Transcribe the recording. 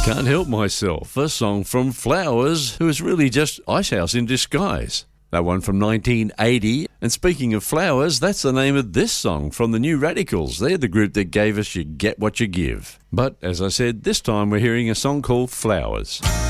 Can't Help Myself, a song from Flowers, who is really just Icehouse in disguise. That one from 1980. And speaking of flowers, that's the name of this song from the New Radicals. They're the group that gave us You Get What You Give. But, as I said, this time we're hearing a song called Flowers.